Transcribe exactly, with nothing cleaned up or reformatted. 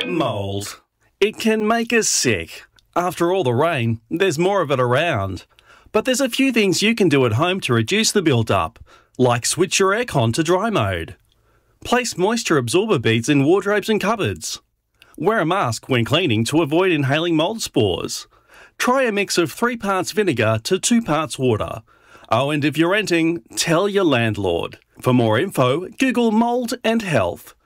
Mould. It can make us sick. After all the rain, there's more of it around. But there's a few things you can do at home to reduce the build-up, like switch your aircon to dry mode. Place moisture absorber beads in wardrobes and cupboards. Wear a mask when cleaning to avoid inhaling mould spores. Try a mix of three parts vinegar to two parts water. Oh, and if you're renting, tell your landlord. For more info, Google mould and health.